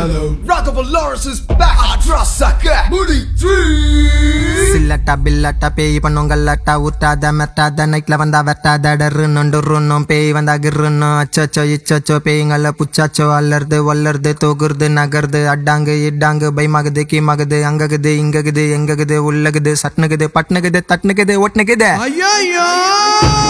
Hello, Raghavan Lawrence is back. Atrasaka, Moody 3. சில்லட்டா பில்லட்டா பேய் பண்ணுங்கல்லட்டா ஊட்டாத மெட்டாத நைட்ல வந்தா வெட்டாத டருன்னும் பேய் வந்தா கிருன்னு அச்சோ இச்சோ பேய்ங்கள புச்சாச்சோ அல்லறது வல்லறது தோகுறது நகருது அட்டாங்கு இட்டாங்கு பயமாகுது கீமாகுது அங்ககுது இங்ககுது எங்ககுது உள்ளகுது சட்னுகுது பட்னுகுது தட்னுகுது ஒட்னுகுது. ஐயோ